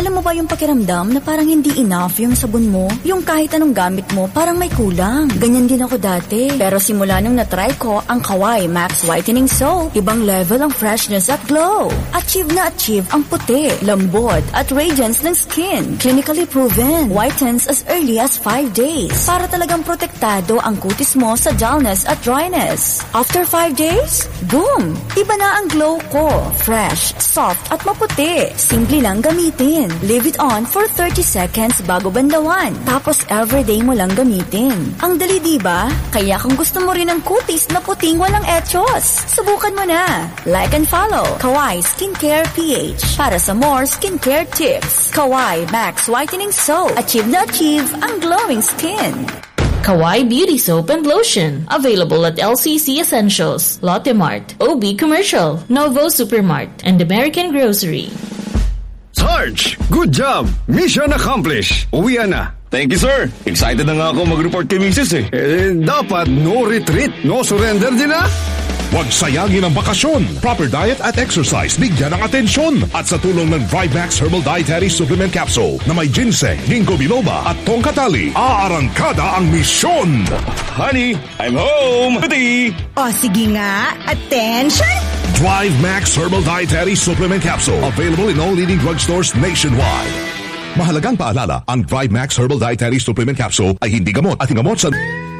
Alam mo ba yung pakiramdam na parang hindi enough yung sabon mo? Yung kahit anong gamit mo, parang may kulang. Ganyan din ako dati. Pero simula nung natry ko ang Kawai Max Whitening Soap, ibang level ang freshness at glow. Achieve na achieve ang puti, lambot at radiance ng skin. Clinically proven. Whitens as early as 5 days. Para talagang protektado ang kutis mo sa dullness at dryness. After 5 days, boom! Iba na ang glow ko. Fresh, soft at maputi. Simple lang gamitin. Leave it on for 30 seconds bago bandawan. Tapos everyday mo lang gamitin. Ang dali diba? Kaya kung gusto mo rin ng kutis na puting walang etchos, subukan mo na. Like and follow Kawai Skincare PH para sa more skincare tips. Kawai Max Whitening Soap. Achieve na achieve ang glowing skin. Kawai Beauty Soap and Lotion. Available at LCC Essentials, Lotte Mart, OB Commercial, Novo Supermart, and American Grocery. Sarge! Good job! Mission accomplished! Uwian na! Thank you, sir. Excited na nga ako mag-report kay Mrs. Dapat no retreat, no surrender din na. Huwag sayangin ang bakasyon. Proper diet at exercise bigyan ng atensyon. At sa tulong ng ViBmax Herbal Dietary Supplement Capsule na may ginseng, ginkgo biloba at tongkatali, aarangkada ang misyon. Honey, I'm home! Goodie! O sige nga, attention! Drive Max Herbal Dietary Supplement Capsule. Available in all leading drugstores nationwide. Mahalagang paalala, ang Drive Max Herbal Dietary Supplement Capsule ay hindi gamot at gamot sa...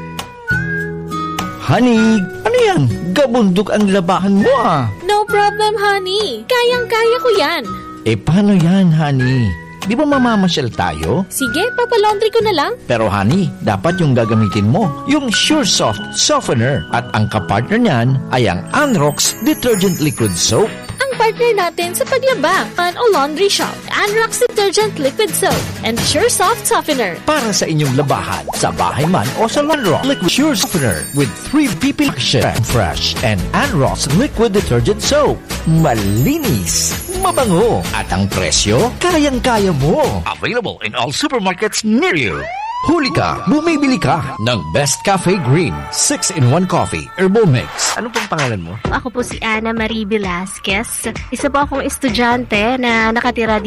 Honey, ano yan? Gabundok ang labahan mo ah. No problem, honey. Kayang-kaya ko yan. Paano yan, honey? Di ba mamamasyal tayo? Sige, papalaundry ko na lang. Pero honey, dapat yung gagamitin mo, yung Sure Soft Softener. At ang kapartner niyan ay ang Anrox Detergent Liquid Soap. Ang partner natin sa paglaba o laundry shop, Anrox Detergent Liquid Soap and Sure Soft Softener. Para sa inyong labahan, sa bahay man o sa Anrox Liquid Sure Softener with 3 PP action, fresh, and Anrox Liquid Detergent Soap. Malinis, mabango, at ang presyo, kayang-kaya mo. Available in all supermarkets near you. Huli ka, bumibili ka ng Best Cafe Green 6-in-1 Coffee Herbal Mix. Ano pong pangalan mo? Ako po si Ana Marie Velasquez. Isa po akong estudyante na nakatira